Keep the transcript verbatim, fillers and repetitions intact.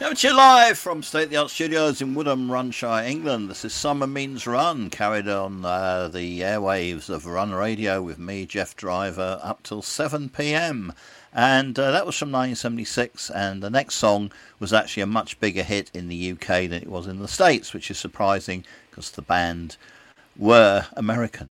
Coming to you live from State of the Art Studios in Woodham, Runshire, England. This is Summer Means Run, carried on uh, the airwaves of Run Radio with me, Jeff Driver, up till seven p m. And uh, that was from nineteen seventy-six, and the next song was actually a much bigger hit in the U K than it was in the States, which is surprising because the band were American.